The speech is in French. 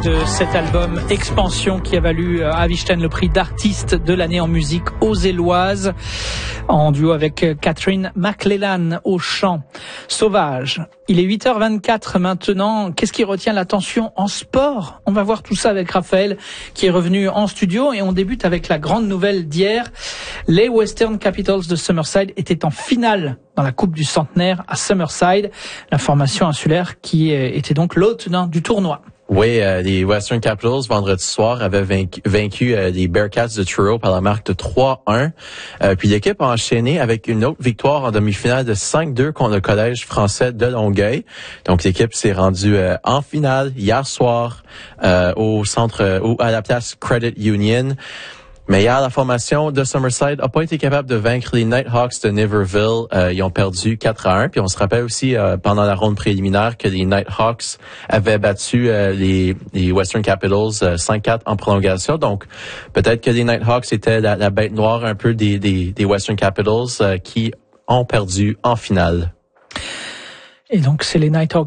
de cet album Expansion qui a valu à Avishten le prix d'artiste de l'année en musique aux Éloises, en duo avec Catherine McLellan au chant. Sauvage. Il est 8h24 maintenant. Qu'est-ce qui retient l'attention en sport? On va voir tout ça avec Raphaël qui est revenu en studio et on débute avec la grande nouvelle d'hier. Les Western Capitals de Summerside étaient en finale dans la Coupe du Centenaire à Summerside, la formation insulaire qui était donc l'hôte du tournoi. Oui, les Western Capitals, vendredi soir, avaient vaincu les Bearcats de Truro par la marque de 3-1. Puis l'équipe a enchaîné avec une autre victoire en demi-finale de 5-2 contre le Collège français de Longueuil. Donc l'équipe s'est rendue en finale hier soir au centre ou à la place Credit Union. Mais hier, la formation de Summerside n'a pas été capable de vaincre les Nighthawks de Niverville. Ils ont perdu 4-1. Puis on se rappelle aussi pendant la ronde préliminaire que les Nighthawks avaient battu les Western Capitals 5-4 en prolongation. Donc peut-être que les Nighthawks étaient la bête noire un peu des Western Capitals qui ont perdu en finale. Et donc c'est les Nighthawks